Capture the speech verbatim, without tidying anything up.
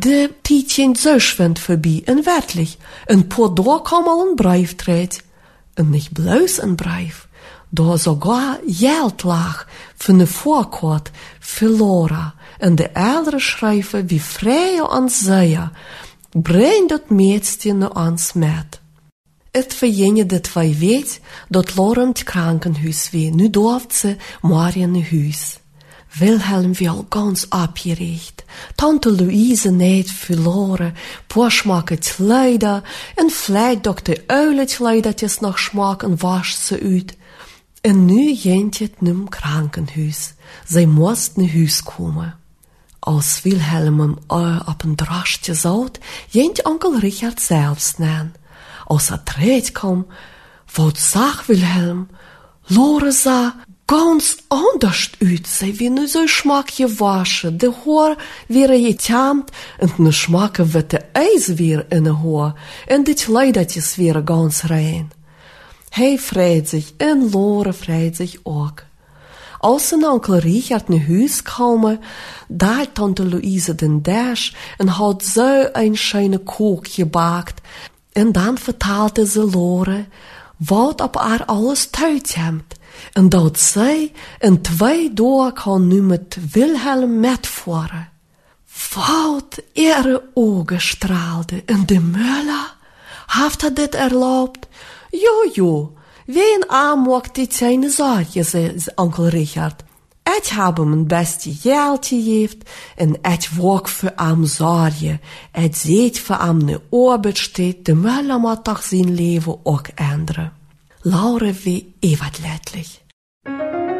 De tijd ging zo schwind voorbij, en werkelijk, een paar dagen kwam al een brief treed. En niet bloos een brief, daar sogar geld lag van de voorkort voor Laura. En de oudere schrijver wie vrij aan zeiden, breng dat meisje naar ons met. Het verjenge dat wij weet dat Laura in het krankenhuis weer, nu durft ze maar in het huis. Wilhelm wil ganz opgericht. Tante Louise neemt voor Laura, Porsche maakt kleider, en vlijt dokter Uile kleidertjes nog smaak en wascht ze uit. En nu ging het naar het krankenhuis. Zij moest naar huis komen. Als Wilhelm hem op een drastje zat, ging onkel Richard zelfs naar. Als hij terecht kwam, wat zag Wilhelm? Laura zag ganz anders uit. Zij weer nu zo smak gewaschen, de haar weer getaamd, en de smakke witte ijs weer in de haar, en de kleidertjes weer ganz rein. Hij vreet zich, en Laura vreet zich ook. Als zijn onkel Richard naar huis kwam, daalt tante Louise den dash en had zo een schöne koek gebakt. En dan vertelde ze Laura wat op haar alles thuis hebt. En dat zij in twee dagen kan nu met Wilhelm metvoeren. Wat ihre ogen straalden. En de Müller, heeft hij dit erlaubt? Jo, jo, wie aanmocht dit zijn zaadje, zei onkel Richard. Ik heb hem een beste geld gegeven en ik werk voor hem zorgen. Ik zet voor hem een arbeidstijd, de Müller moet toch zijn leven ook änderen. Laura wie even letterlijk.